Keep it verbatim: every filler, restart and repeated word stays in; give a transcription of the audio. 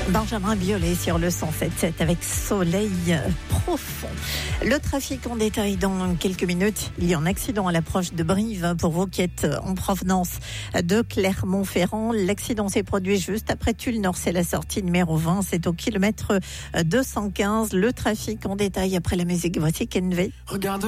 Benjamin Biolay sur le cent sept sept avec Soleil profond. Le trafic en détail dans quelques minutes. Il y a un accident à l'approche de Brive pour vous qui êtes en provenance de Clermont-Ferrand. L'accident s'est produit juste après Tulle-Nord. C'est la sortie numéro vingt. C'est au kilomètre deux cent quinze. Le trafic en détail après la musique. Voici Kenvé. Regarde.